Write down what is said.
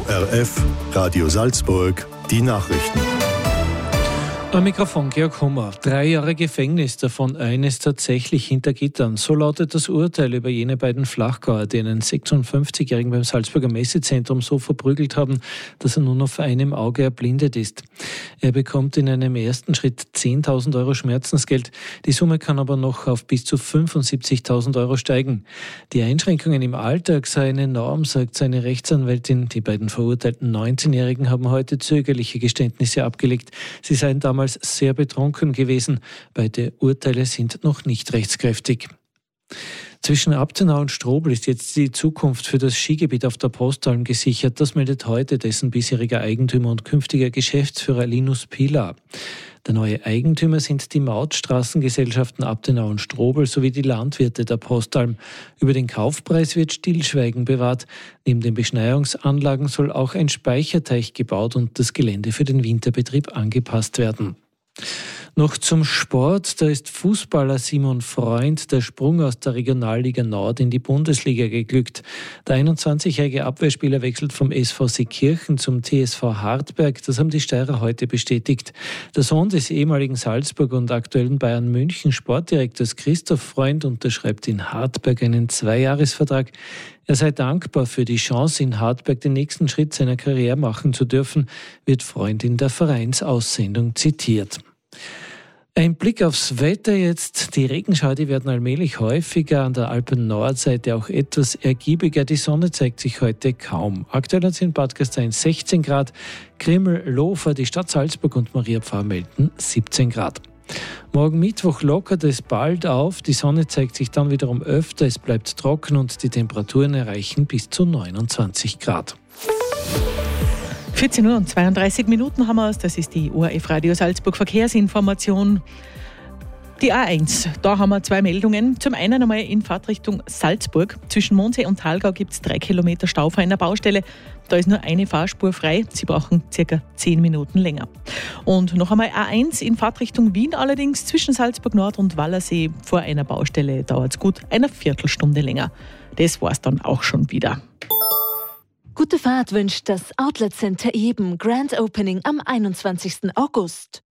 ORF Radio Salzburg, die Nachrichten. Am Mikrofon Georg Hummer. 3 Jahre Gefängnis, davon eines tatsächlich hinter Gittern. So lautet das Urteil über jene beiden Flachgauer, die einen 56-Jährigen beim Salzburger Messezentrum so verprügelt haben, dass er nun auf einem Auge erblindet ist. Er bekommt in einem ersten Schritt 10.000 Euro Schmerzensgeld. Die Summe kann aber noch auf bis zu 75.000 Euro steigen. Die Einschränkungen im Alltag seien enorm, sagt seine Rechtsanwältin. Die beiden verurteilten 19-Jährigen haben heute zögerliche Geständnisse abgelegt. Sie seien damals sehr betrunken gewesen. Beide Urteile sind noch nicht rechtskräftig. Zwischen Abtenau und Strobl ist jetzt die Zukunft für das Skigebiet auf der Postalm gesichert. Das meldet heute dessen bisheriger Eigentümer und künftiger Geschäftsführer Linus Pilar. Der neue Eigentümer sind die Mautstraßengesellschaften Abtenau und Strobl sowie die Landwirte der Postalm. Über den Kaufpreis wird Stillschweigen bewahrt. Neben den Beschneiungsanlagen soll auch ein Speicherteich gebaut und das Gelände für den Winterbetrieb angepasst werden. Noch zum Sport, da ist Fußballer Simon Freund der Sprung aus der Regionalliga Nord in die Bundesliga geglückt. Der 21-jährige Abwehrspieler wechselt vom SV Seekirchen zum TSV Hartberg, das haben die Steirer heute bestätigt. Der Sohn des ehemaligen Salzburg und aktuellen Bayern München Sportdirektors Christoph Freund unterschreibt in Hartberg einen 2-Jahres-Vertrag. Er sei dankbar für die Chance, in Hartberg den nächsten Schritt seiner Karriere machen zu dürfen, wird Freund in der Vereinsaussendung zitiert. Ein Blick aufs Wetter jetzt. Die Regenschauer, die werden allmählich häufiger, an der Alpen-Nordseite auch etwas ergiebiger. Die Sonne zeigt sich heute kaum. Aktuell hat es in Bad Gastein 16 Grad, Krimml, Lofer, die Stadt Salzburg und Maria Pfarr melden 17 Grad. Morgen Mittwoch lockert es bald auf, die Sonne zeigt sich dann wiederum öfter, es bleibt trocken und die Temperaturen erreichen bis zu 29 Grad. 14 Uhr und 32 Minuten haben wir es. Das ist die ORF Radio Salzburg Verkehrsinformation. Die A1, da haben wir 2 Meldungen. Zum einen einmal in Fahrtrichtung Salzburg. Zwischen Mondsee und Thalgau gibt es 3 Kilometer Stau vor einer Baustelle. Da ist nur eine Fahrspur frei. Sie brauchen ca. 10 Minuten länger. Und noch einmal A1 in Fahrtrichtung Wien allerdings. Zwischen Salzburg Nord und Wallersee vor einer Baustelle dauert es gut eine Viertelstunde länger. Das war's dann auch schon wieder. Gute Fahrt wünscht das Outlet Center Eben Grand Opening am 21. August.